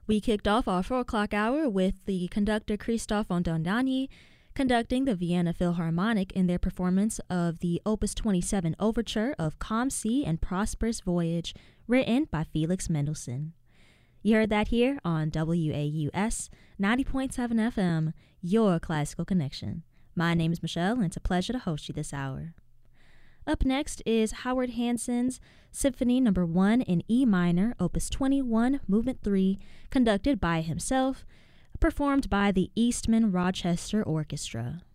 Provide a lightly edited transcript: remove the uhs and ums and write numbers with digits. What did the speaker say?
We kicked off our 4 o'clock hour with the conductor Christoph Ondondani conducting the Vienna Philharmonic in their performance of the Opus 27 Overture of Calm Sea and Prosperous Voyage, written by Felix Mendelssohn. You heard that here on WAUS 90.7 FM, your classical connection. My name is Michelle, and it's a pleasure to host you this hour. Up next is Howard Hansen's Symphony No. 1 in E minor, Opus 21, Movement 3, conducted by himself, performed by the Eastman Rochester Orchestra.